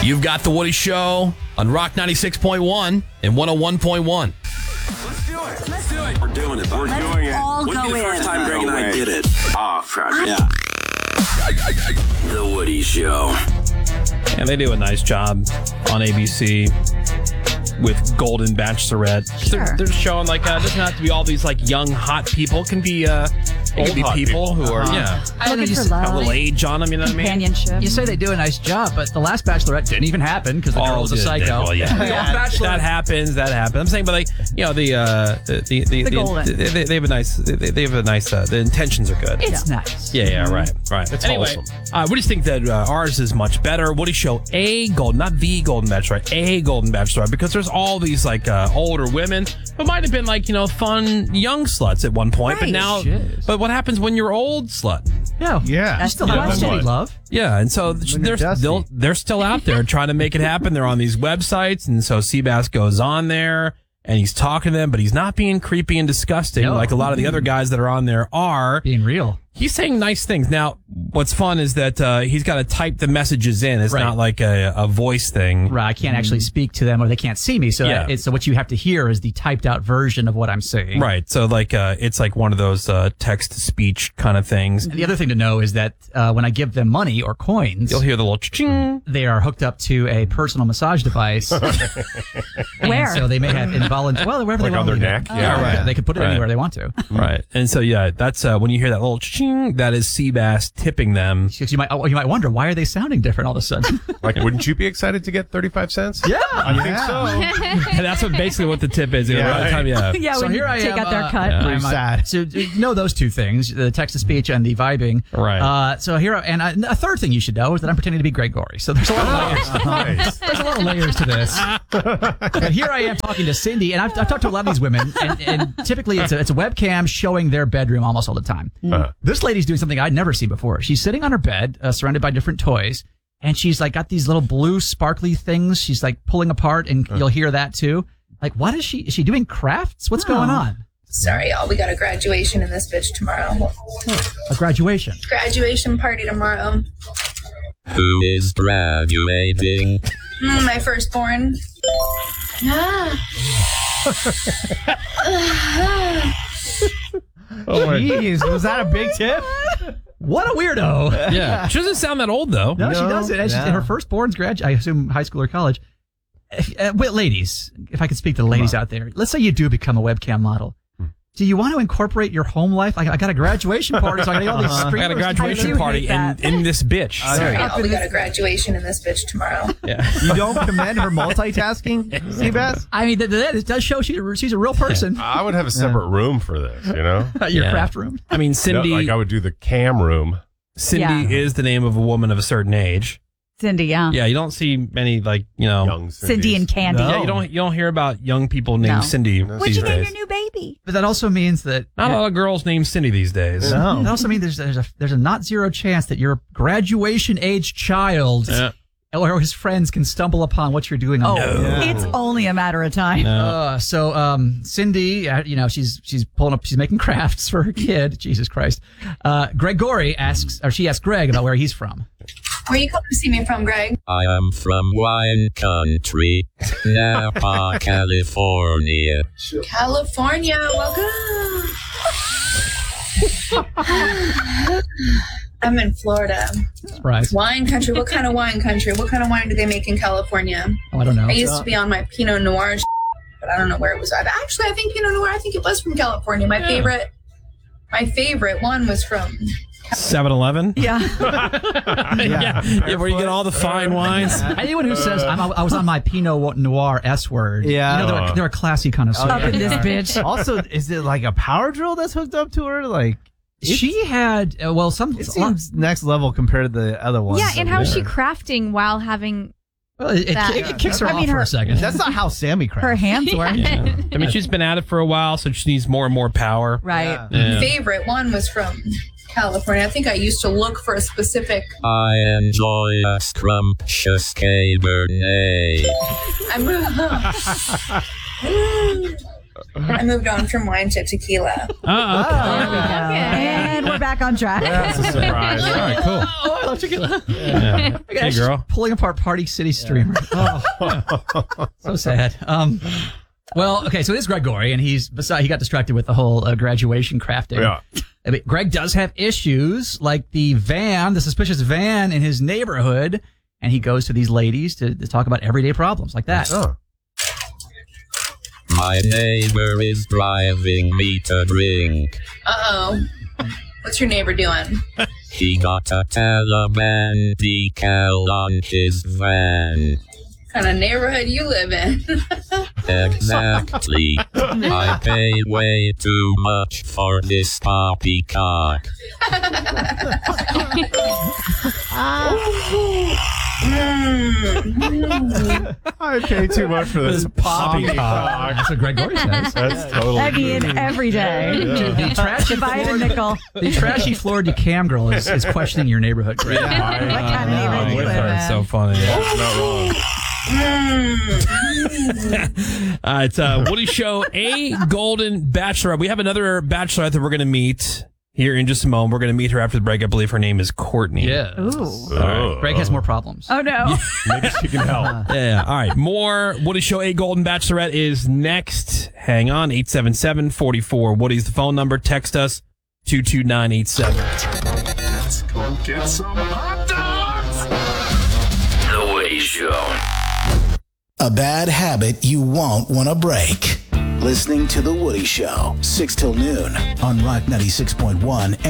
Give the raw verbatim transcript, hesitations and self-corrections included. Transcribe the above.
You've got The Woody Show on Rock ninety-six point one and one oh one point one. Let's do it. Let's do it. We're doing it. We're Let's doing it. all Wouldn't go be the first in. time Greg and I did it. Oh, crap. Yeah. The Woody Show. And they do a nice job on A B C with Golden Bachelorette. Sure. They're, they're showing like uh, it doesn't have to be all these like young hot people. It can be uh, it can be hot people, people. who are Uh-huh. yeah, I don't know, Looking you, for s- have a love, little age on them. You know what I mean? companionship. you say they do a nice job, but the last Bachelorette didn't even happen because the girl was a good, psycho. well, yeah. The Yeah, last Bachelorette- that happens. That happens. I'm saying, but like you know, the uh, the the the, The golden. they, they, they have a nice. They, they have a nice. Uh, the intentions are good. It's nice. Yeah, yeah, right, right. It's anyway, wholesome. uh, what do you think that uh, ours is much better? Woody Show a golden, not the Golden Bachelorette, a Golden Bachelorette, because there's all these like uh, older women who might have been like you know fun young sluts at one point, but Right. now, Shit. but what happens when you're old slut? Yeah. Yeah. That's Still the have question. Woody love. Yeah, and so they're dusty. still they're still out there trying to make it happen. They're on these websites, and so Seabass goes on there and he's talking to them, but he's not being creepy and disgusting No. like a lot of the other guys that are on there are. Being real. He's saying nice things. Now, what's fun is that uh, he's got to type the messages in. It's Right. not like a, a voice thing. Right. I can't actually speak to them or they can't see me. So Yeah. it's so what you have to hear is the typed out version of what I'm saying. Right. So like uh, it's like one of those uh, text to speech kind of things. And the other thing to know is that uh, when I give them money or coins, You'll hear the little ching. they are hooked up to a personal massage device. And Where? so they may have involuntary, well, wherever Like they on want their to leave neck? it. Yeah. right. They can put it Right. anywhere they want to. Right. And so yeah, that's uh, when you hear that little ching, that is Seabass tipping them. Because you might, oh, you might wonder, why are they sounding different all of a sudden? Like, wouldn't you be excited to get thirty-five cents? Yeah. I think so. And that's what basically what the tip is. Yeah, By the right. time, yeah. yeah, So when here you I take am, out their uh, cut. yeah. Pretty I'm, uh, sad. So you know those two things, the text to speech and the vibing. Right. Uh, so here, I- and I, a third thing you should know is that I'm pretending to be Greg Gorey. So there's a lot of layers. Nice. There's a lot of layers to this. And here I am talking to Cindy, and I've, I've talked to a lot of these women, and, and typically it's a, it's a webcam showing their bedroom almost all the time. Uh-huh. This lady's doing something I'd never seen before. She's sitting on her bed, uh, surrounded by different toys, and she's like got these little blue sparkly things. She's like pulling apart, and you'll hear that too. Like, what is she? Is she doing crafts? What's going on? Sorry, y'all. We got a graduation in this bitch tomorrow. A graduation. Graduation party tomorrow. Who is graduating? Mm, my firstborn. Ah. Jeez, was that a big tip? What a weirdo. Yeah. She doesn't sound that old, though. No, she No, doesn't. And she's, yeah. her firstborn's grad, I assume high school or college. Uh, wait, ladies, if I could speak to the ladies out there, let's say you do become a webcam model. Do you want to incorporate your home life? I, I got a graduation party, so I got all these I got a streamers. I graduation do party hate in, that. in this bitch. Sorry, yeah. y'all. We got a graduation in this bitch tomorrow. Yeah. You don't commend her multitasking, Seabass? I mean, that, that does show she's a, she's a real person. I would have a separate room for this, you know? Your Yeah. craft room. I mean, Cindy. No, like I would do the cam room. Cindy Yeah. is the name of a woman of a certain age. Cindy, yeah. Yeah, you don't see many like you know. Young Cindy and Candy. Yeah, you don't you don't hear about young people named No. Cindy What'd these What'd you name days. your new baby? But that also means that Not a lot of girls named Cindy these days. That also means there's there's a there's a not zero chance that your graduation age child Yeah. or his friends can stumble upon what you're doing on Oh, there. it's only a matter of time. No. Uh, so um, Cindy, uh, you know, she's she's pulling up, she's making crafts for her kid. Jesus Christ. Uh, Greg Gorey asks, or she asks Greg about where he's from. Where you coming to see me from, Greg? I am from wine country, Napa, California. California. Welcome. I'm in Florida. Surprise. Wine country. What kind of wine country? What kind of wine do they make in California? Oh, I don't know. I used to be on my Pinot Noir, but I don't know where it was. Actually, I think Pinot Noir. I think it was from California. My favorite, my favorite one was from. seven eleven Yeah. yeah. yeah, where you get all the fine wines. Anyone who says I'm, I was on my Pinot Noir S word, Yeah. you know, they're, they're a classy connoisseur. Up in this bitch. Also, is it like a power drill that's hooked up to her? Like, She had, uh, well, some. it seems next level compared to the other ones. Yeah, and how is she crafting while having Well, it, it, that? it, it kicks her I off mean, for her- a second. That's not how Sammy crafts. Her hands work. Yeah. I mean, she's been at it for a while, so she needs more and more power. Right. Yeah. Yeah. Favorite one was from California. I think I used to look for a specific. I enjoy a scrumptious Cabernet. I'm. I moved on from wine to tequila. Oh, okay. There we go. And we're back on track. That's a surprise. All right, cool. Oh, I love tequila. Yeah. Hey, Hey, girl. Pulling apart Party City Streamer. Oh, so sad. Um, well, okay, so it is Gregory, and he's beside. He got distracted with the whole uh, graduation crafting. Yeah. I mean, Greg does have issues, like the van, the suspicious van in his neighborhood, and he goes to these ladies to, to talk about everyday problems like that. Oh. My neighbor is driving me to drink. Uh-oh. What's your neighbor doing? He got a Taliban decal on his van. What kind of neighborhood you live in? Exactly. I pay way too much for this poppycock. I pay too much for this poppycock. That's what Gregory says. That's totally I mean, every day. The trashy If I had a Florida, nickel. the trashy Florida cam girl is, is questioning your neighborhood, Greg. What kind of neighborhood do you with live her. in? It's so funny. It's not wrong. Uh, it's uh, Woody Show, a golden bachelorette. We have another bachelorette that we're going to meet here in just a moment. We're going to meet her after the break. I believe her name is Courtney. Yeah. Ooh. Oh. Greg has more problems. Oh, no. Maybe she can help. Yeah. All right. More Woody Show, a golden bachelorette is next. Hang on. eight seven seven, four four. Woody's the phone number. Text us two two nine eight seven. Let's go get some hot dogs. The Woody Show. A bad habit you won't want to break. Listening to The Woody Show, six till noon on Rock ninety-six point one